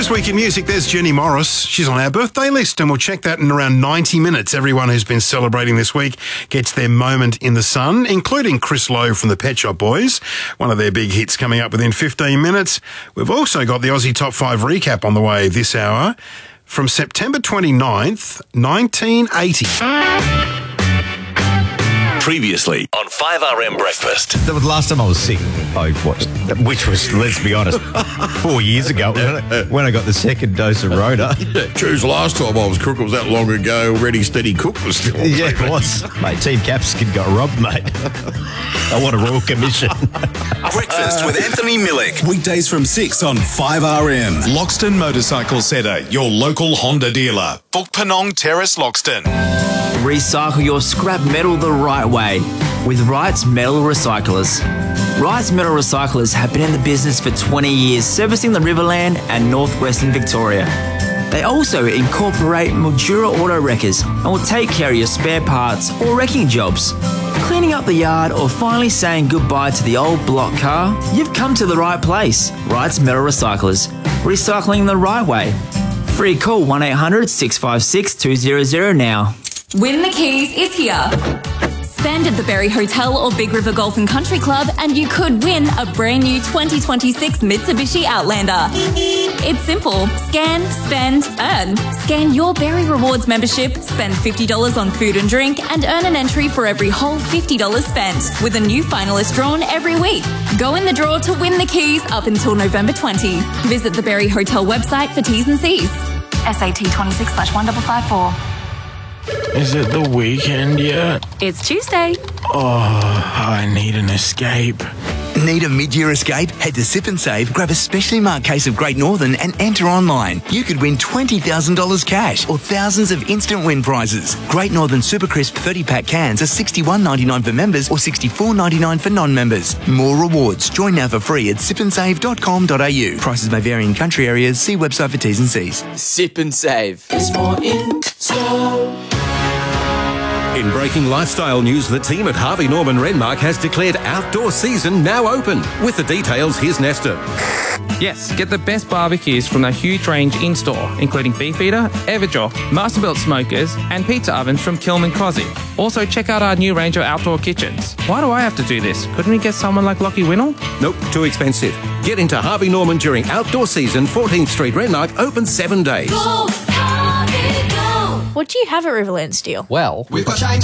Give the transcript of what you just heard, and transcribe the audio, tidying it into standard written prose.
This week in music, there's Jenny Morris. She's on our birthday list, and we'll check that in around 90 minutes. Everyone who's been celebrating this week gets their moment in the sun, including Chris Lowe from the Pet Shop Boys. One of their big hits coming up within 15 minutes. We've also got the Aussie Top 5 recap on the way this hour from September 29th, 1980. Previously on 5RM Breakfast. That was the last time I was sick, I watched, which was, let's be honest, 4 years ago when I got the second dose of Rhoda. Choose last time I was crook, it was that long ago. Ready, Steady, Cook was still on. Yeah, it was. Mate, Team Capskin got robbed, mate. I want a Royal Commission. Breakfast with Anthony Millick. Weekdays from 6 on 5RM. Loxton Motorcycle Centre, your local Honda dealer. Book Penong Terrace, Loxton. Recycle your scrap metal the right way with Wright's Metal Recyclers. Wright's Metal Recyclers have been in the business for 20 years, servicing the Riverland and northwestern Victoria. They also incorporate Mildura auto wreckers and will take care of your spare parts or wrecking jobs. Cleaning up the yard or finally saying goodbye to the old block car? You've come to the right place. Wright's Metal Recyclers. Recycling the right way. Free call 1800 656 200 now. Win the Keys is here. Spend at the Berry Hotel or Big River Golf and Country Club and you could win a brand new 2026 Mitsubishi Outlander. It's simple. Scan, spend, earn. Scan your Berry Rewards membership, spend $50 on food and drink and earn an entry for every whole $50 spent, with a new finalist drawn every week. Go in the draw to win the Keys up until November 20. Visit the Berry Hotel website for T's and C's. SAT 26/1554. Is it the weekend yet? It's Tuesday. Oh, I need an escape. Need a mid-year escape? Head to Sip and Save, grab a specially marked case of Great Northern and enter online. You could win $20,000 cash or thousands of instant win prizes. Great Northern Super Crisp 30-pack cans are $61.99 for members or $64.99 for non-members. More rewards. Join now for free at sipandsave.com.au. Prices may vary in country areas. See website for T's and C's. Sip and Save. There's more in store. In breaking lifestyle news, the team at Harvey Norman Renmark has declared outdoor season now open. With the details, here's Nestor. Yes, get the best barbecues from their huge range in-store, including Beefeater, Everjaw, Masterbuilt Smokers, and pizza ovens from Kilman Cozzy. Also, check out our new range of outdoor kitchens. Why do I have to do this? Couldn't we get someone like Lockie Winnell? Nope, too expensive. Get into Harvey Norman during outdoor season. 14th Street Renmark, open 7 days. Go, Harvey, go. What do you have at Riverland Steel? Well, we've got shine